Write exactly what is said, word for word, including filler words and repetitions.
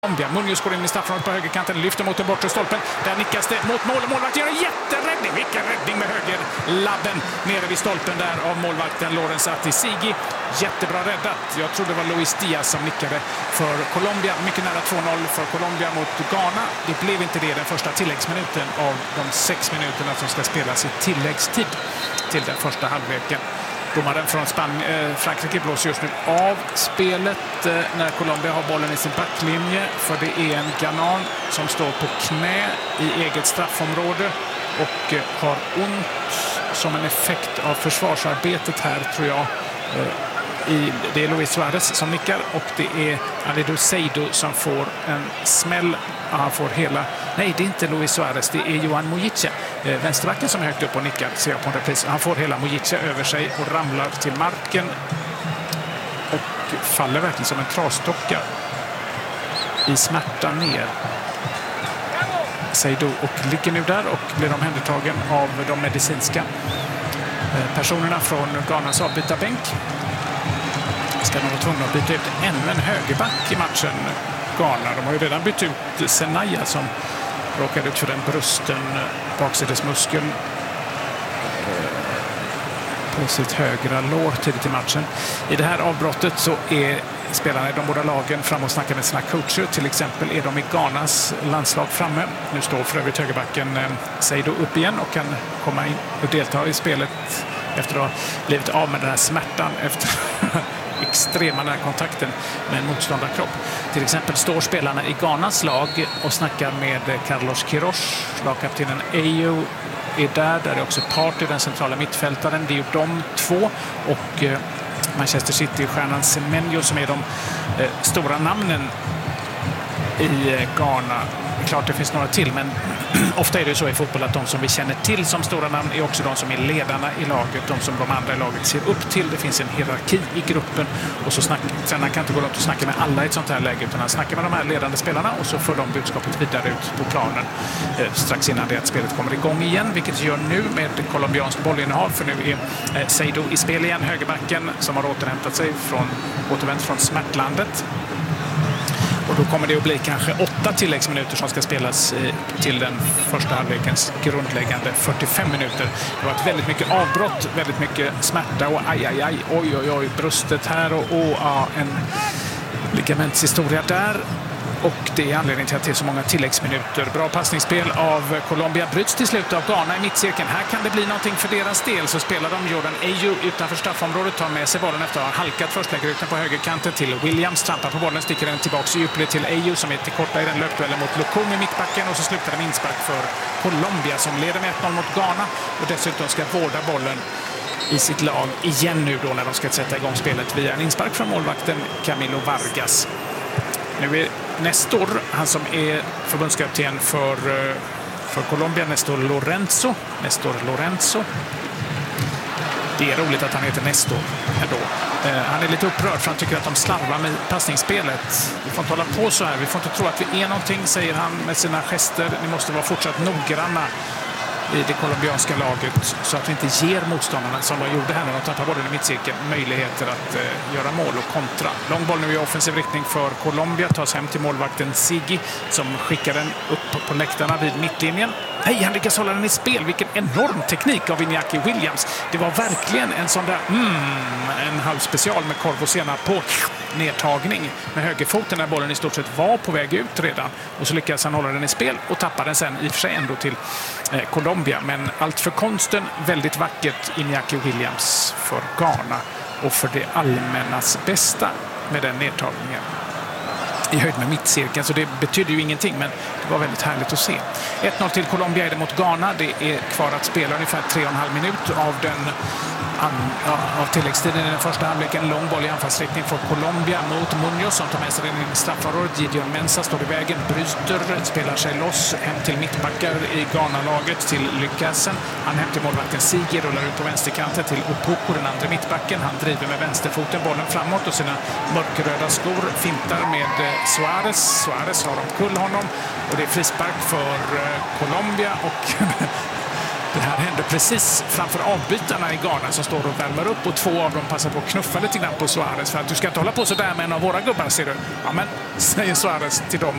Colombia. Munoz går in i straffområdet på högerkanten, lyfter mot den bortre stolpen. Där nickas det mot mål och målvakt gör en jätteräddning. Vilken räddning med högerlabben nere vid stolpen där av målvakten Lorenz Atisigi. Jättebra räddat. Jag tror det var Luis Diaz som nickade för Colombia. Mycket nära två noll för Colombia mot Ghana. Det blev inte det den första tilläggsminuten av de sex minuterna som ska spelas i tilläggstid till den första halvleken. Domaren från Span- eh, Frankrike blåser just nu av spelet eh, när Colombia har bollen i sin backlinje. För det är en Ghanan som står på knä i eget straffområde och eh, har ont som en effekt av försvarsarbetet här, tror jag. Eh, i, det är Luis Suarez som nickar och det är Alido Seido som får en smäll. Han får hela... Nej, det är inte Luis Suarez, det är Johan Mojica. Eh, vänsterbacken som är högt upp och nickar, ser jag på en repris. Han får hela Mojica över sig och ramlar till marken och faller verkligen som en trasdocka i smärta ner. Seido och ligger nu där och blir omhändertagen av de medicinska eh, personerna från Ghanas avbytarbänk. Ska de vara tvungna att byta ut ännu en högerback i matchen. Ghana. De har ju redan bytt ut Senaya som råkade ut för den brusten baksidesmuskeln på sitt högra lår tidigt i matchen. I det här avbrottet så är spelarna i de båda lagen fram och snackar med sina coacher. Till exempel är de i Ghanas landslag framme. Nu står för övrigt högerbacken Seido upp igen och kan komma in och delta i spelet efter att ha blivit av med den här smärtan efter extrema närkontakten med en motståndarkropp. Till exempel står spelarna i Ghanas lag och snackar med Carlos Queiroz. Lagkaptenen Ayew är där. Där är också Partey, den centrala mittfältaren. Det är ju de två. Och eh, Manchester City-stjärnan Semenyo som är de eh, stora namnen i eh, Ghana. Det är klart det finns några till, men ofta är det så i fotboll att de som vi känner till som stora namn är också de som är ledarna i laget, de som de andra i laget ser upp till. Det finns en hierarki i gruppen och så snackar, tränaren kan inte gå runt och snacka med alla i ett sånt här läge, utan han snackar med de här ledande spelarna och så får de budskapet vidare ut på planen eh, strax innan det att spelet kommer igång igen, vilket gör nu med colombianskt bollinnehav, för nu är eh, Seido i spel igen, högerbacken som har återhämtat sig från, återvänt från smärtlandet. Och då kommer det att bli kanske åtta tilläggsminuter som ska spelas till den första halvlekens grundläggande fyrtiofem minuter. Det var ett väldigt mycket avbrott, väldigt mycket smärta och aj, aj, aj, oj, oj, oj, bröstet här och oh, ja, en ligamentshistoria där. Och det är anledningen till att det är så många tilläggsminuter. Bra passningsspel av Colombia bryts till slut av Ghana i mittcirkeln. Här kan det bli någonting för deras del. Så spelar de Jordan Ayew utanför straffområdet, tar med sig bollen efter att ha halkat först, lägger ut den på högerkanten till Williams, trampar på bollen, sticker den tillbaka i djupled till Ayew som är till korta i den löpduellen mot Lukumi i mittbacken, och så slutar det inspark för Colombia som leder med ett noll mot Ghana och dessutom ska vårda bollen i sitt lag igen nu då när de ska sätta igång spelet via en inspark från målvakten Camilo Vargas. Nu är Nestor, han som är förbundskapten för, för Colombia, Nestor Lorenzo. Nestor Lorenzo. Det är roligt att han heter Nestor ändå. Eh, han är lite upprörd för han tycker att de slarvar med passningsspelet. Vi får inte hålla på så här. Vi får inte tro att vi är någonting, säger han med sina gester. Ni måste vara fortsatt noggranna i det colombianska laget så att vi inte ger motståndarna, som de gjorde här när de tappade bollen i mittcirkeln, möjligheter att eh, göra mål och kontra. Lång boll nu i offensiv riktning för Colombia, tas hem till målvakten Sigi som skickar den upp på läktarna vid mittlinjen. Nej, han lyckas hålla den i spel. Vilken enorm teknik av Iñaki Williams. Det var verkligen en sån där mm, en halv special med korv och sena på nedtagning med högerfoten när bollen i stort sett var på väg ut redan. Och så lyckas han hålla den i spel och tappar den sen i och för sig ändå till eh, Colombia. Men allt för konsten, väldigt vackert Iñaki Williams för Ghana och för det allmännas bästa med den nedtagningen i höjd med mittcirkeln, så det betyder ju ingenting, men det var väldigt härligt att se. ett noll till Colombia är det mot Ghana. Det är kvar att spela ungefär tre och en halv minut av den an, av tilläggstiden i den första halvleken. Lång boll i anfallsriktning för Colombia mot Munoz som tar med sig den in i straffområdet. Gideon Mensah står i vägen, bryter, spelar sig loss hem till mittbackar i Ghana-laget till Lyckasen. Han hem till målvakten Sigi, rullar ut på vänsterkanten till Opoku, den andra mittbacken. Han driver med vänsterfoten bollen framåt och sina mörkröda skor fintar med Suarez. Suarez har omkull honom och det är frispark för Colombia och det här händer precis framför avbytarna i Ghana som står och värmer upp och två av dem passar på att knuffa lite grann på Suarez för att du ska inte hålla på så där med en av våra gubbar, ser du. Ja, men säger Suarez till dem